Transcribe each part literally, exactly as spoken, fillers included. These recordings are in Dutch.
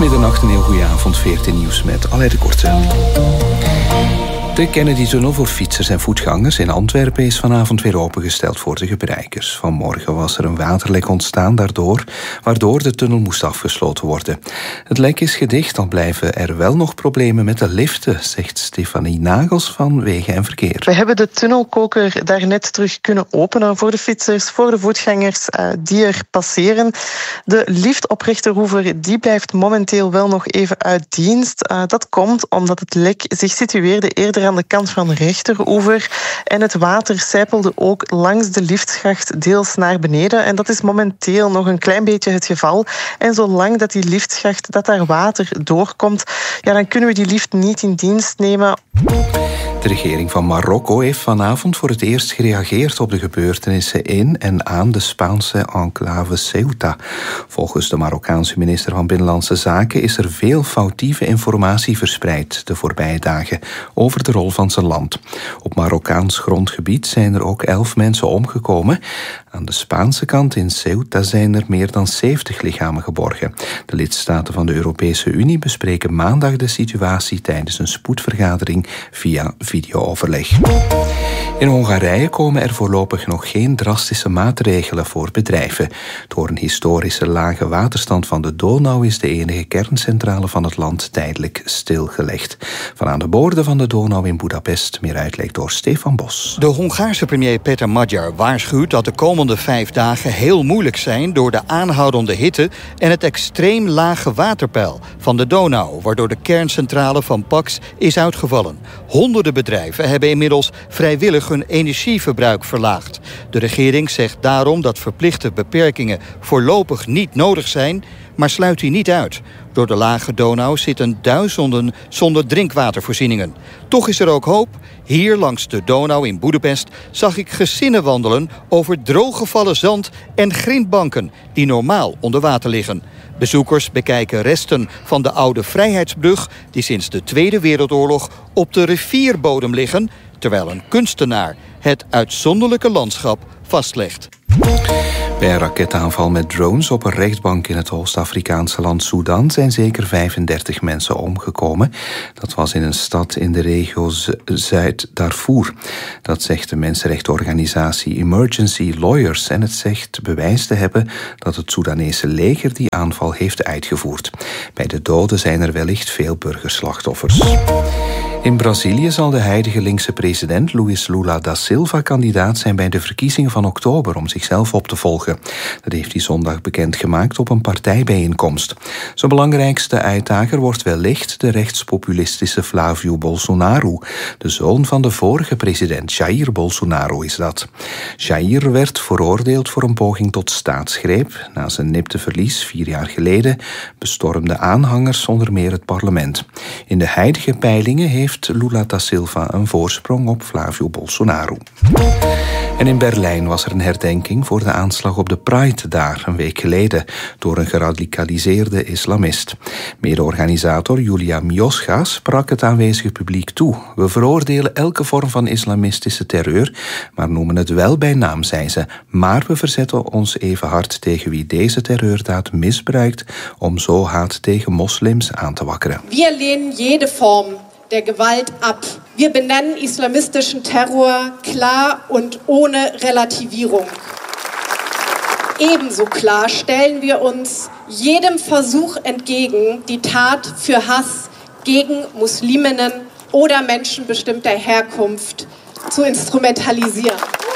middernacht, een heel goede avond. veertien nieuws met Alain de Korte. De Kennedy-tunnel voor fietsers en voetgangers in Antwerpen is vanavond weer opengesteld voor de gebruikers. Vanmorgen was er een waterlek ontstaan daardoor, waardoor de tunnel moest afgesloten worden. Het lek is gedicht, al blijven er wel nog problemen met de liften, zegt Stefanie Nagels van Wegen en Verkeer. We hebben de tunnelkoker daarnet terug kunnen openen voor de fietsers, voor de voetgangers uh, die er passeren. De lift op Rechterhoever die blijft momenteel wel nog even uit dienst. Uh, dat komt omdat het lek zich situeerde eerder aan de kant van Rechteroever. En het water sijpelde ook langs de liftschacht deels naar beneden. En dat is momenteel nog een klein beetje het geval. En zolang dat die liftschacht, dat daar water doorkomt, ja, dan kunnen we die lift niet in dienst nemen. De regering van Marokko heeft vanavond voor het eerst gereageerd op de gebeurtenissen in en aan de Spaanse enclave Ceuta. Volgens de Marokkaanse minister van Binnenlandse Zaken is er veel foutieve informatie verspreid de voorbije dagen over de rol van zijn land. Op Marokkaans grondgebied zijn er ook elf mensen omgekomen. Aan de Spaanse kant in Ceuta zijn er meer dan zeventig lichamen geborgen. De lidstaten van de Europese Unie bespreken maandag de situatie tijdens een spoedvergadering via videooverleg. In Hongarije komen er voorlopig nog geen drastische maatregelen voor bedrijven. Door een historische lage waterstand van de Donau is de enige kerncentrale van het land tijdelijk stilgelegd. Van aan de boorden van de Donau in Budapest, meer uitleg door Stefan Bos. De Hongaarse premier Peter Magyar waarschuwt dat de komende vijf dagen heel moeilijk zijn door de aanhoudende hitte en het extreem lage waterpeil van de Donau, waardoor de kerncentrale van Pax is uitgevallen. Honderden bedrijven hebben inmiddels vrijwillig hun energieverbruik verlaagd. De regering zegt daarom dat verplichte beperkingen voorlopig niet nodig zijn, maar sluit die niet uit. Door de lage Donau zitten duizenden zonder drinkwatervoorzieningen. Toch is er ook hoop. Hier langs de Donau in Budapest zag ik gezinnen wandelen over drooggevallen zand en grindbanken die normaal onder water liggen. Bezoekers bekijken resten van de oude Vrijheidsbrug die sinds de Tweede Wereldoorlog op de rivierbodem liggen, terwijl een kunstenaar het uitzonderlijke landschap vastlegt. Bij een raketaanval met drones op een rechtbank in het Oost-Afrikaanse land Sudan zijn zeker vijfendertig mensen omgekomen. Dat was in een stad in de regio Zuid-Darfur. Dat zegt de mensenrechtenorganisatie Emergency Lawyers en het zegt bewijs te hebben dat het Soedanese leger die aanval heeft uitgevoerd. Bij de doden zijn er wellicht veel burgerslachtoffers. In Brazilië zal de huidige linkse president Luiz Lula da Silva kandidaat zijn bij de verkiezingen van oktober om zichzelf op te volgen. Dat heeft hij zondag bekendgemaakt op een partijbijeenkomst. Zijn belangrijkste uitdager wordt wellicht de rechtspopulistische Flávio Bolsonaro. De zoon van de vorige president, Jair Bolsonaro, is dat. Jair werd veroordeeld voor een poging tot staatsgreep. Na zijn nipte verlies vier jaar geleden bestormden aanhangers onder meer het parlement. In de huidige peilingen heeft Lula da Silva een voorsprong op Flávio Bolsonaro. En in Berlijn was er een herdenking voor de aanslag op de Pride daar een week geleden door een geradicaliseerde islamist. Mede-organisator Julia Miosga sprak het aanwezige publiek toe. We veroordelen elke vorm van islamistische terreur, maar noemen het wel bij naam, zei ze. Maar we verzetten ons even hard tegen wie deze terreurdaad misbruikt om zo haat tegen moslims aan te wakkeren. We lehnen jede vorm der Gewalt ab. Wir benennen islamistischen Terror klar und ohne Relativierung. Ebenso klar stellen wir uns jedem Versuch entgegen, die Tat für Hass gegen Musliminnen oder Menschen bestimmter Herkunft zu instrumentalisieren.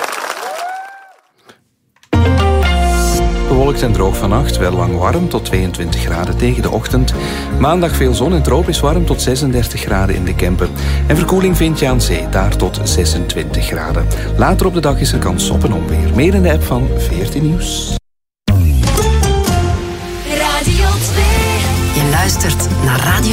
Bewolkt en droog vannacht, wel lang warm tot tweeëntwintig graden tegen de ochtend. Maandag veel zon en tropisch warm tot zesendertig graden in de Kempen. En verkoeling vind je aan zee, daar tot zesentwintig graden. Later op de dag is er kans op een onweer. Meer in de app van veertien Nieuws. Radio twee. Je luistert naar Radio